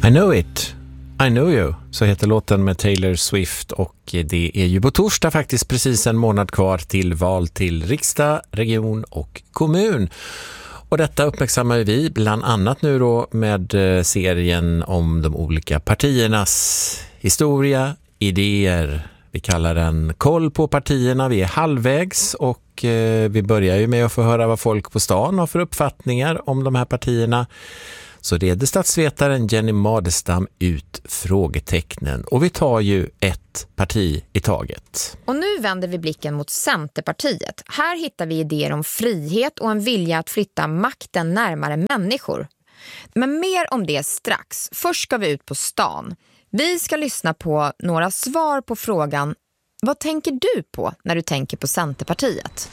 I know it, I know you, så heter låten med Taylor Swift, och det är ju på torsdag faktiskt precis en månad kvar till val till riksdag, region och kommun. Och detta uppmärksammar vi bland annat nu då med serien om de olika partiernas historia, idéer. Vi kallar den Koll på partierna. Vi är halvvägs och vi börjar ju med att få höra vad folk på stan har för uppfattningar om de här partierna. Så reder statsvetaren Jenny Madestam ut frågetecknen, och vi tar ju ett parti i taget. Och nu vänder vi blicken mot Centerpartiet. Här hittar vi idéer om frihet och en vilja att flytta makten närmare människor. Men mer om det strax. Först ska vi ut på stan. Vi ska lyssna på några svar på frågan: vad tänker du på när du tänker på Centerpartiet?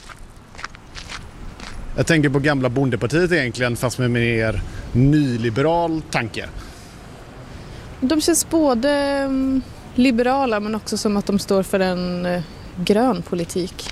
Jag tänker på gamla bondepartiet egentligen, fast med mer nyliberal tanke. De känns både liberala men också som att de står för en grön politik.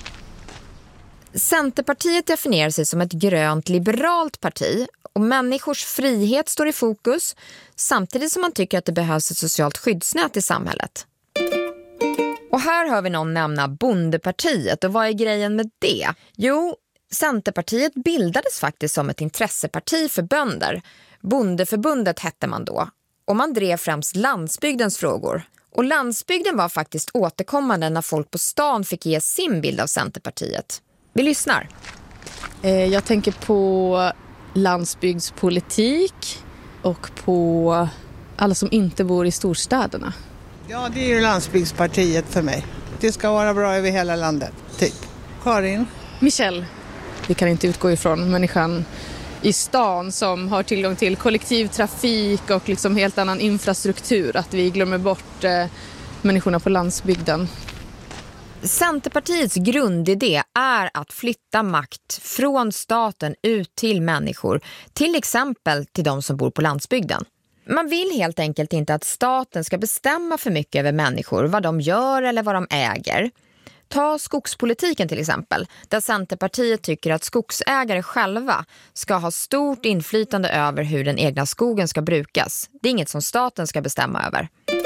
Centerpartiet definierar sig som ett grönt liberalt parti, och människors frihet står i fokus, samtidigt som man tycker att det behövs ett socialt skyddsnät i samhället. Och här hör vi någon nämna bondepartiet, och vad är grejen med det? Jo, Centerpartiet bildades faktiskt som ett intresseparti för bönder. Bondeförbundet hette man då, och man drev främst landsbygdens frågor. Och landsbygden var faktiskt återkommande när folk på stan fick ge sin bild av Centerpartiet. Vi lyssnar. Jag tänker på landsbygdspolitik och på alla som inte bor i storstäderna. Ja, det är ju landsbygdspartiet för mig. Det ska vara bra över hela landet, typ. Karin? Michelle. Vi kan inte utgå ifrån människan i stan som har tillgång till kollektivtrafik och liksom helt annan infrastruktur. Att vi glömmer bort människorna på landsbygden. Centerpartiets grundidé är att flytta makt från staten ut till människor, till exempel till de som bor på landsbygden. Man vill helt enkelt inte att staten ska bestämma för mycket över människor, vad de gör eller vad de äger. Ta skogspolitiken till exempel, där Centerpartiet tycker att skogsägare själva ska ha stort inflytande över hur den egna skogen ska brukas. Det är inget som staten ska bestämma över.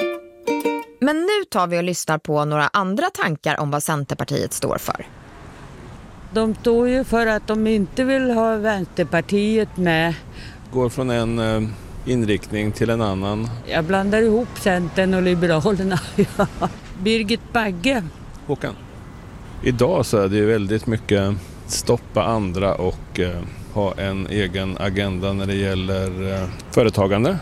Men nu tar vi och lyssnar på några andra tankar om vad Centerpartiet står för. De står ju för att de inte vill ha Vänsterpartiet med. Går från en inriktning till en annan. Jag blandar ihop Centern och Liberalerna. Birgit Bagge. Håkan. Idag så är det ju väldigt mycket stoppa andra och ha en egen agenda när det gäller företagande.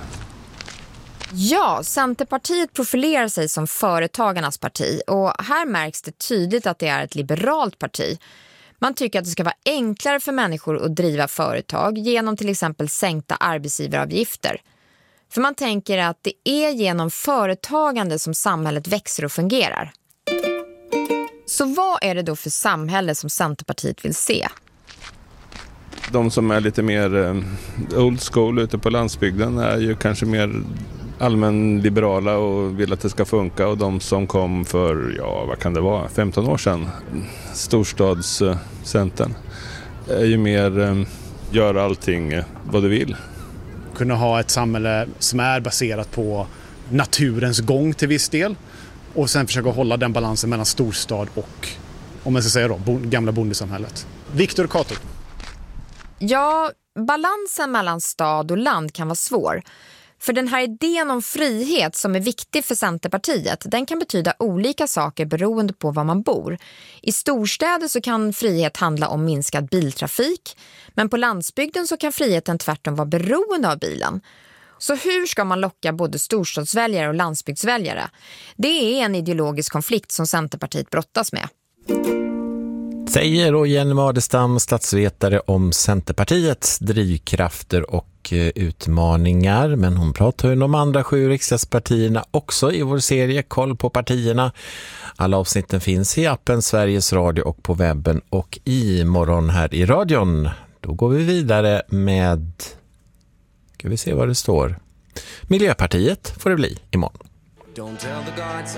Ja, Centerpartiet profilerar sig som företagarnas parti, och här märks det tydligt att det är ett liberalt parti. Man tycker att det ska vara enklare för människor att driva företag genom till exempel sänkta arbetsgivaravgifter. För man tänker att det är genom företagande som samhället växer och fungerar. Så vad är det då för samhälle som Centerpartiet vill se? De som är lite mer old school ute på landsbygden är ju kanske mer allmänliberala och vill att det ska funka, och de som kom för, vad kan det vara, 15 år sedan, storstadscentern, är ju mer gör allting vad du vill. Kunna ha ett samhälle som är baserat på naturens gång till viss del, och sen försöka hålla den balansen mellan storstad och, om man ska säga då, gamla bondesamhället. Viktor Kato. Ja, balansen mellan stad och land kan vara svår. För den här idén om frihet som är viktig för Centerpartiet, den kan betyda olika saker beroende på var man bor. I storstäder så kan frihet handla om minskad biltrafik, men på landsbygden så kan friheten tvärtom vara beroende av bilen. Så hur ska man locka både storstadsväljare och landsbygdsväljare? Det är en ideologisk konflikt som Centerpartiet brottas med. Säger då Jenny Madestam, statsvetare, om Centerpartiets drivkrafter och utmaningar. Men hon pratar ju om de andra 7 riksdagspartierna också i vår serie Koll på partierna. Alla avsnitten finns i appen Sveriges Radio och på webben, och i morgon här i radion. Då går vi vidare med, ska vi se vad det står. Miljöpartiet får det bli imorgon.